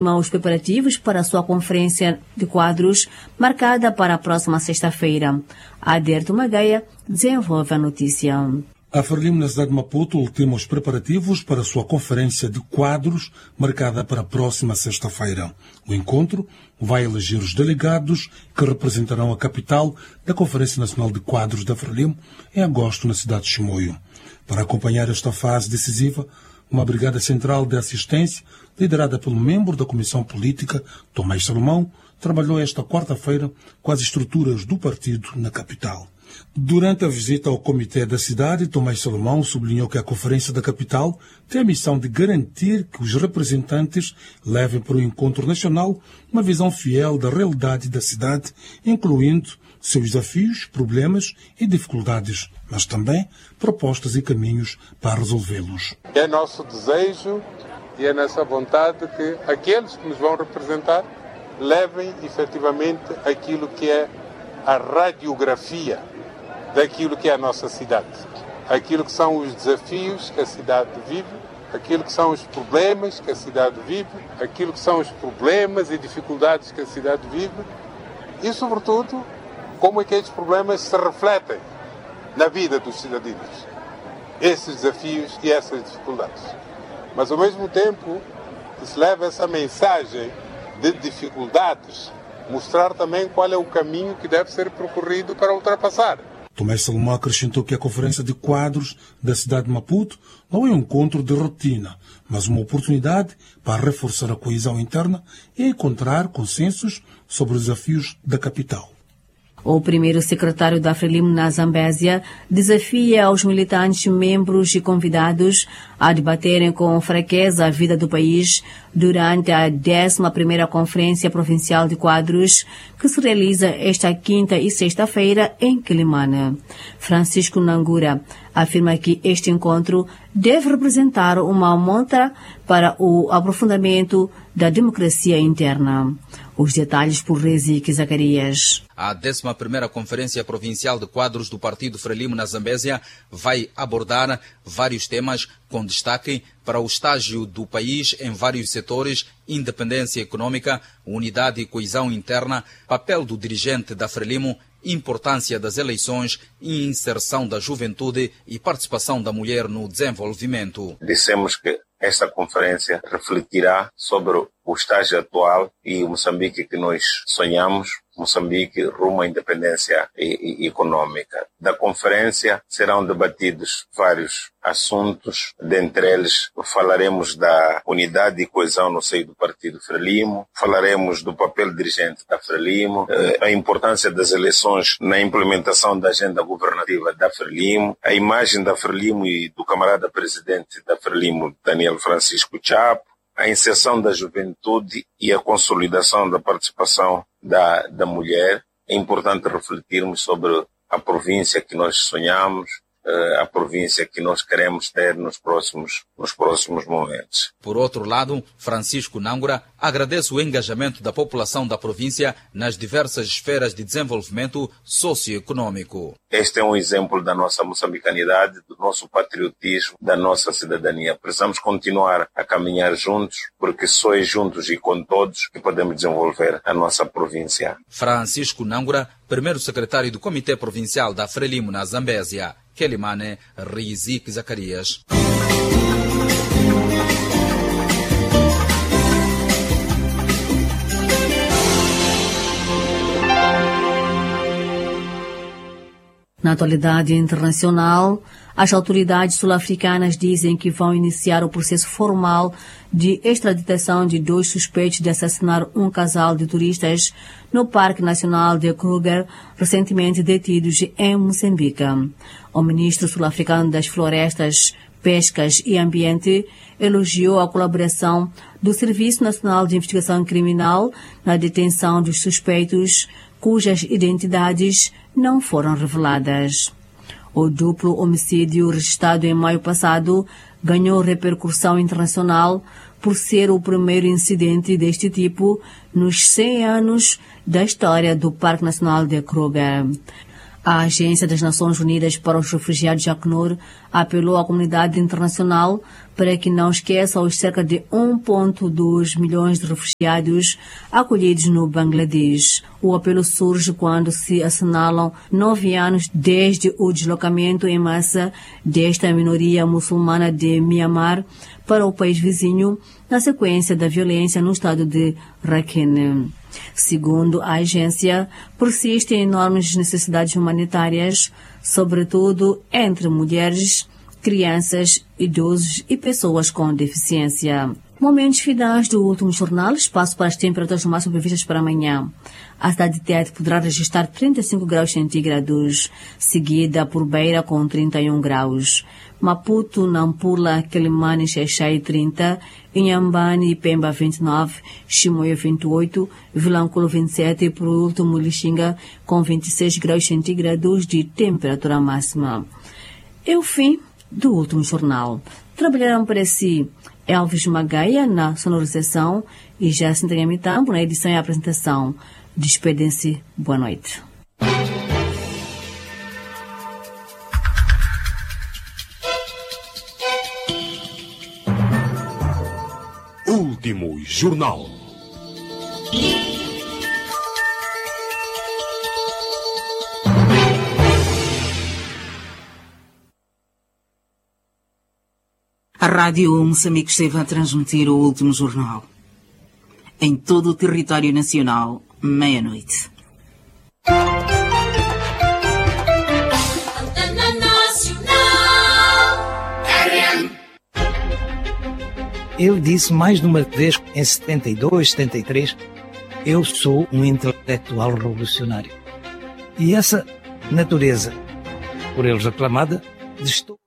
os preparativos para a sua conferência de quadros, marcada para a próxima sexta-feira. Aderto Magaia desenvolve a notícia. A Frelimo, na cidade de Maputo, ultima os preparativos para a sua conferência de quadros, marcada para a próxima sexta-feira. O encontro vai eleger os delegados que representarão a capital da Conferência Nacional de Quadros da Frelimo em agosto na cidade de Chimoio. Para acompanhar esta fase decisiva, uma brigada central de assistência, liderada pelo membro da Comissão Política, Tomás Salomão, trabalhou esta quarta-feira com as estruturas do partido na capital. Durante a visita ao comitê da cidade, Tomás Salomão sublinhou que a Conferência da Capital tem a missão de garantir que os representantes levem para o encontro nacional uma visão fiel da realidade da cidade, incluindo seus desafios, problemas e dificuldades, mas também propostas e caminhos para resolvê-los. É nosso desejo e é nossa vontade que aqueles que nos vão representar levem efetivamente aquilo que é a radiografia daquilo que é a nossa cidade, aquilo que são os desafios que a cidade vive, aquilo que são os problemas que a cidade vive, aquilo que são os problemas e dificuldades que a cidade vive e, sobretudo, como é que esses problemas se refletem na vida dos cidadãos, esses desafios e essas dificuldades. Mas, ao mesmo tempo, que se leva essa mensagem de dificuldades, mostrar também qual é o caminho que deve ser percorrido para ultrapassar. Tomás Salomão acrescentou que a Conferência de Quadros da cidade de Maputo não é um encontro de rotina, mas uma oportunidade para reforçar a coesão interna e encontrar consensos sobre os desafios da capital. O primeiro secretário da Frelimo na Zambésia desafia aos militantes, membros e convidados a debaterem com franqueza a vida do país durante a 11ª Conferência Provincial de Quadros, que se realiza esta quinta e sexta-feira em Quelimane. Francisco Nangura afirma que este encontro deve representar uma montra para o aprofundamento da democracia interna. Os detalhes por Rezique Zacarias. A 11ª Conferência Provincial de Quadros do Partido Frelimo na Zambésia vai abordar vários temas com destaque para o estágio do país em vários setores, independência econômica, unidade e coesão interna, papel do dirigente da Frelimo, importância das eleições e inserção da juventude e participação da mulher no desenvolvimento. Dissemos que esta conferência refletirá sobre o estágio atual e o Moçambique que nós sonhamos, Moçambique rumo à independência econômica. Da conferência serão debatidos vários assuntos, dentre eles falaremos da unidade e coesão no seio do Partido Frelimo, falaremos do papel dirigente da Frelimo, a importância das eleições na implementação da agenda governativa da Frelimo, a imagem da Frelimo e do camarada presidente da Frelimo, Daniel Francisco Chapo, a inserção da juventude e a consolidação da participação da mulher. É importante refletirmos sobre a província que nós sonhamos, a província que nós queremos ter nos próximos momentos. Por outro lado, Francisco Nangura agradece o engajamento da população da província nas diversas esferas de desenvolvimento socioeconômico. Este é um exemplo da nossa moçambicanidade, do nosso patriotismo, da nossa cidadania. Precisamos continuar a caminhar juntos, porque só é juntos e com todos que podemos desenvolver a nossa província. Francisco Nangura, primeiro secretário do Comitê Provincial da Frelimo na Zambésia. Quelimane, Rezique Zacarias. Na atualidade internacional, as autoridades sul-africanas dizem que vão iniciar o processo formal de extraditação de 2 suspeitos de assassinar um casal de turistas no Parque Nacional de Kruger, recentemente detidos em Moçambique. O ministro sul-africano das Florestas, Pescas e Ambiente elogiou a colaboração do Serviço Nacional de Investigação Criminal na detenção dos suspeitos, cujas identidades não foram reveladas. O duplo homicídio registrado em maio passado ganhou repercussão internacional por ser o primeiro incidente deste tipo nos 100 anos da história do Parque Nacional de Kruger. A Agência das Nações Unidas para os Refugiados, ACNUR, apelou à comunidade internacional para que não esqueça os cerca de 1,2 milhões de refugiados acolhidos no Bangladesh. O apelo surge quando se assinalam 9 anos desde o deslocamento em massa desta minoria muçulmana de Myanmar para o país vizinho, na sequência da violência no estado de Rakhine. Segundo a agência, persistem enormes necessidades humanitárias, sobretudo entre mulheres, crianças, idosos e pessoas com deficiência. Momentos finais do último jornal, espaço para as temperaturas máximas previstas para amanhã. A cidade de Tete poderá registrar 35 graus centígrados, seguida por Beira com 31 graus. Maputo, Nampula, Quelimane, Xaixai 30, Inhambane e Pemba 29, Chimoio 28, Vilanculo 27 e por último Lixinga com 26 graus centígrados de temperatura máxima. É o fim do último jornal. Trabalharam para si Elvis Magaia na sonorização e Jacinta Mitambo na edição e apresentação. Despedem-se. Boa noite. Último jornal. A Rádio Moçambique esteve a transmitir o último jornal. Em todo o território nacional, meia-noite. Ele disse mais de uma vez, em 72, 73, eu sou um intelectual revolucionário. E essa natureza, por eles aclamada, destou.